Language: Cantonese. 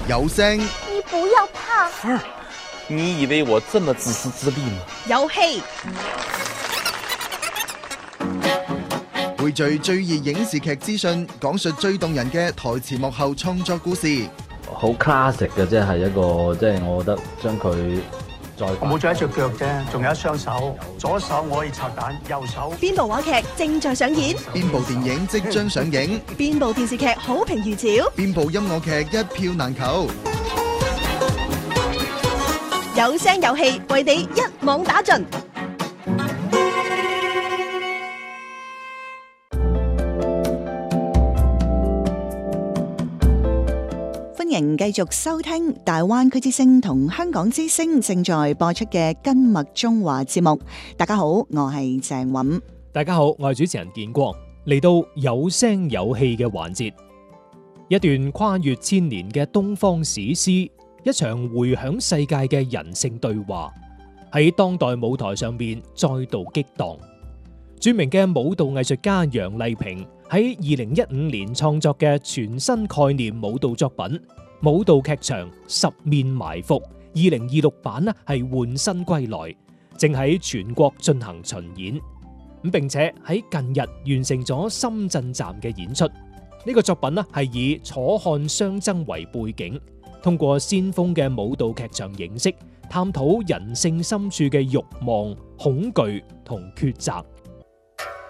有聲， 你不要怕。 芬儿，你以為我這麼自私自利嗎？ 有戲， 匯聚最熱影視劇資訊，講述最動人嘅台前幕後創作故事。 好 classic 嘅，即係一個，即係我覺得將佢再我冇咗一隻腳啫，仲有一雙手，左手我可以拆彈，右手。 邊部話劇正在上演？ 邊部電影即將上映？ 邊部電視劇好評如潮？ 邊部音樂劇一票難求？ 有聲有戲，為你一網打盡。歡迎繼續收聽大灣區之聲同香港之聲正在播出嘅根脈中華節目。大家好，我係鄭韻。 大家好，我係主持人建光。嚟到有聲有戲嘅環節，一段跨越千年嘅東方史詩，一場迴響世界嘅人性對話，喺當代舞台上面再度激盪。著名嘅舞蹈藝術家楊麗萍喺2015年創作嘅全新概念舞蹈作品舞蹈劇場《十面埋伏》2026版係換新歸來，正喺全國進行巡演，並且喺近日完成咗深圳站嘅演出。呢個作品係以楚漢相爭為背景，通過先鋒嘅舞蹈劇場形式，探討人性深處嘅慾望、恐懼同抉擇。